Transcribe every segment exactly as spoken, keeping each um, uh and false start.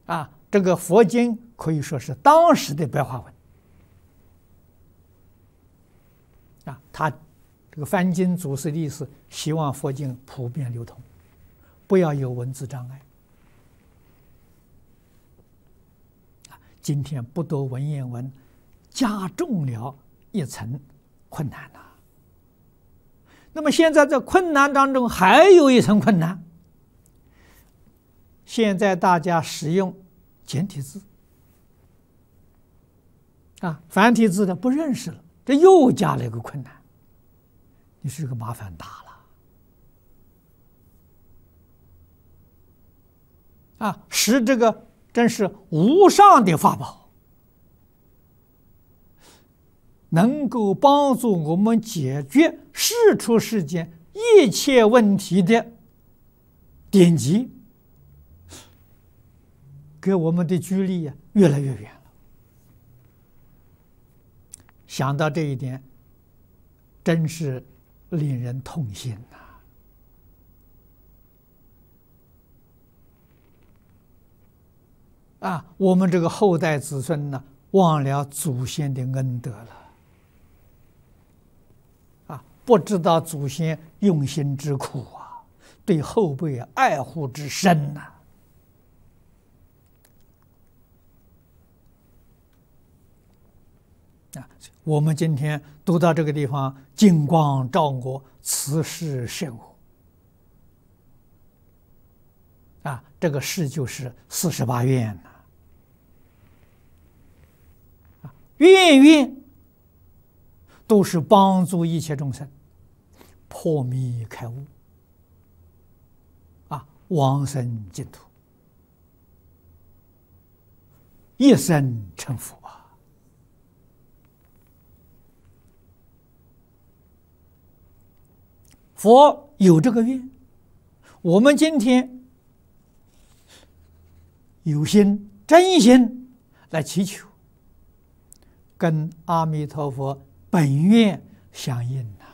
啊，这个佛经可以说是当时的白话文啊。他这个翻经祖师的意思，希望佛经普遍流通，不要有文字障碍。啊，今天不读文言文，加重了一层困难呐。那么现在这困难当中还有一层困难，现在大家使用简体字啊，繁体字的不认识了，这又加了一个困难，你是个麻烦大了啊！使这个真是无上的法宝，能够帮助我们解决世出世间一切问题的典籍，给我们的距离呀越来越远了。想到这一点，真是令人痛心呐！啊，我们这个后代子孙呢，忘了祖先的恩德了。不知道祖先用心之苦啊，对后辈爱护之深呐、啊！啊，我们今天读到这个地方，金光照我，此事甚乎？啊，这个事就是四十八愿呐、啊，愿愿都是帮助一切众生破迷开悟，啊，往生净土，一生成佛啊！佛有这个愿，我们今天有心真心来祈求，跟阿弥陀佛本愿相应呐、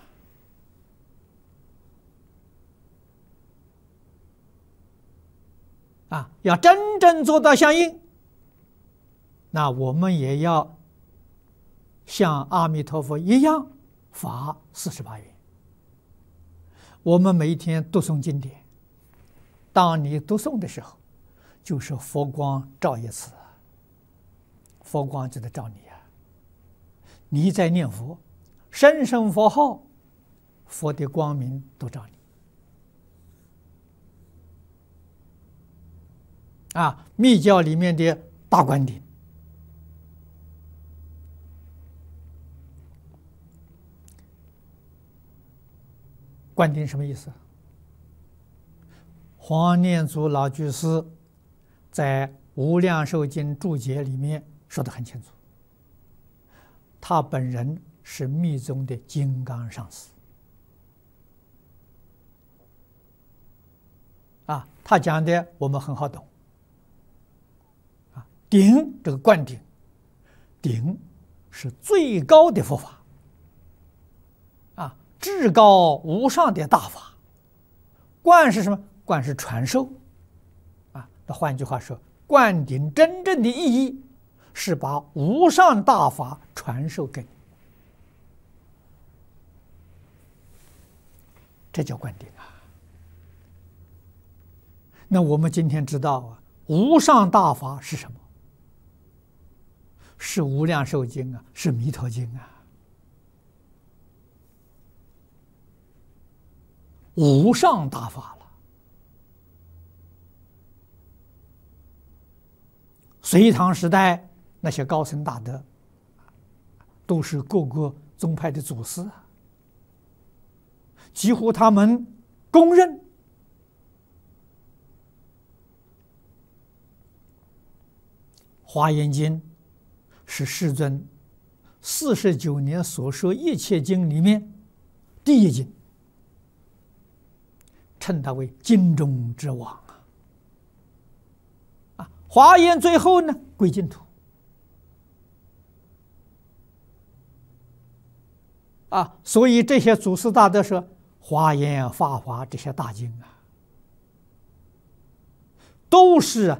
啊！啊，要真正做到相应，那我们也要像阿弥陀佛一样发四十八愿。我们每一天读诵经典，当你读诵的时候，就是佛光照一次，佛光就在照你啊！你在念佛，声声佛号，佛的光明都照你。啊，密教里面的大灌顶，灌顶什么意思？黄念祖老居士在《无量寿经》注解里面说得很清楚。他本人是密宗的金刚上师啊，他讲的我们很好懂啊。顶这个灌顶，顶是最高的佛法啊，至高无上的大法。灌是什么？灌是传授啊。那换句话说，灌顶真正的意义是把无上大法传授给你，这叫灌顶啊。那我们今天知道啊，无上大法是什么？是《无量寿经》啊，是《弥陀经》啊。无上大法了。隋唐时代那些高僧大德，都是各个宗派的祖师啊，几乎他们公认《华严经》是世尊四十九年所说一切经里面第一经，称它为经中之王啊！啊，华严最后呢归净土啊，所以这些祖师大德说，华严、法华这些大经啊，都是